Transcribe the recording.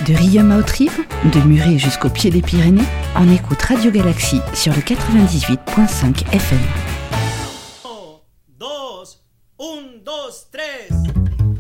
De Riom à Haute-Rive, de Muret jusqu'au pied des Pyrénées, on écoute Radio Galaxie sur le 98.5 FM. 2, 1, 2, 3